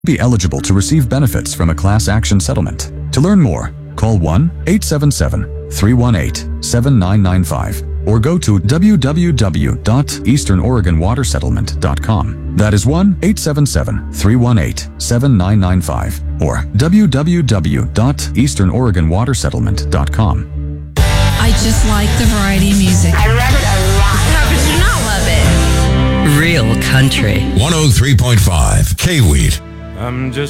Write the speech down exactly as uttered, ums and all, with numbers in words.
Be eligible to receive benefits from a class action settlement. To learn more, call one eight seven seven, three one eight, seven nine nine five or go to w w w dot eastern oregon water settlement dot com. That is one eight seven seven, three one eight, seven nine nine five or w w w dot eastern oregon water settlement dot com. I just like the variety of music. I love it a lot. How could you not love it? Real country. one oh three point five K-Wheat. I'm just